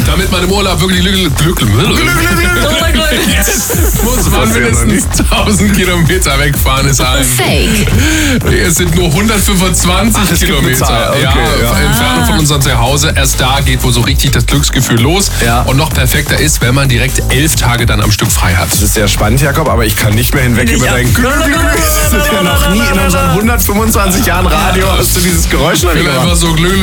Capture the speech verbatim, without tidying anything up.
Damit man im Urlaub wirklich glücklich glücklich muss man mindestens tausend Kilometer wegfahren, ist ein Fake. Es sind nur hundertfünfundzwanzig Ach, es gibt eine Kilometer. Zahl. Okay, ja, ja. Entfernung von unserem Zuhause. Erst da geht wohl so richtig das Glücksgefühl los. Ja. Und noch perfekter ist, wenn man direkt elf Tage dann am Stück frei hat. Das ist sehr spannend, Jakob, aber ich kann nicht mehr hinweg Nicht über ab- dein Glück. Noch nie in unseren hundertfünfundzwanzig Jahren Radio hast du dieses Geräusch noch Ich nicht bin gemacht. einfach so glücklich.